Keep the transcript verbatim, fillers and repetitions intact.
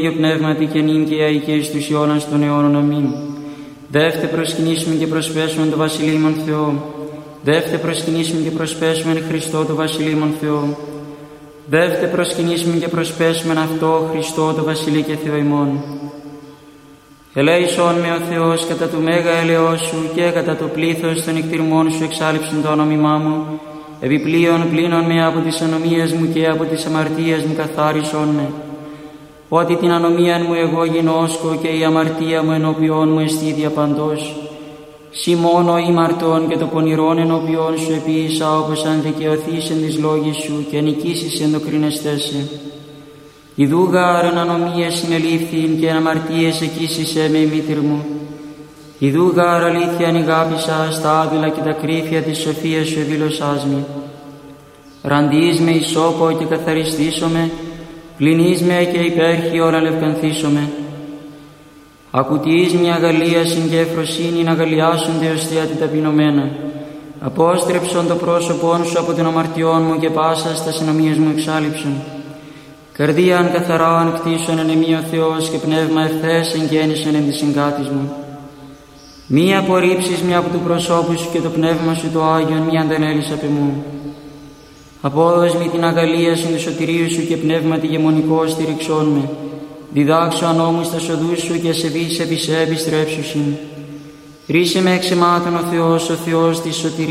Άγιο Πνεύματι και νυν και αεί και εις τους αιώνας των αιώνων. Αμήν. Δεύτε προσκυνήσουμε και προσπέσουμε το Βασιλείμον Θεό. Δεύτε προσκυνήσουμε και προσπέσουμε Χριστό το Βασιλείμον Θεό. Δεύτε προσκυνήσουμε και προσπέσουμε αυτό Χριστό το Βασιλεί και Θεό ημών. Ελέησόν με ο Θεός κατά του μέγα έλεος σου και κατά το πλήθος των εκτιρμών σου εξάλληψον το όνομά μου. Επιπλέον πλύνον με από τις ανομίες μου και από τις αμαρτίες μου καθάρισον με. Ότι την ανομίαν μου εγώ γινώσκω και η αμαρτία μου ενώπιόν μου εστί διαπαντός. Συ μόνο ήμαρτον και το πονηρόν ενώπιόν σου επίησα, όπως αν δικαιωθείς εν της λόγης σου και νικήσεις εν το κρινεστέσαι. Ιδού γάρ ανομίες συνελήφθην και αμαρτίες εκείσισέ με η μήτηρ μου. Ιδού γάρ αλήθεια ανηγάπησα στα άδειλα και τα κρύφια της σοφίας σου εδήλωσάς με. Ραντείς με ισόπο και καθαριστήσομαι, πλυνείς με και υπέρχιον αλευκανθήσομαι. Ακουτείς μια αγαλίασιν και ευφροσύνην αγαλιάσονται ως θεία την ταπεινωμένα. Απόστρεψον το πρόσωπόν σου από την αμαρτιών μου και πάσα στα συνομίες μου εξάλληψον. Καρδίαν καθαράν κτίσον εν εμεί ο Θεός και πνεύμα ευθές εγγέννησεν εν της συγκάτης μου. Μη απορρίψεις μια από του προσώπου σου και το πνεύμα σου το Άγιον μη αντανέλεις απ' εμού. Απόδος μη την αγαλίασιν του σωτηρίου σου και πνεύμα τη γεμονικό στηριξών με. Διδάξω ανώμους τα σοδούς σου και σε βείς επί σε επιστρέψουσιν. Ρίσε με εξαιμάτων ο Θεός, ο Θεός της σωτηρίας.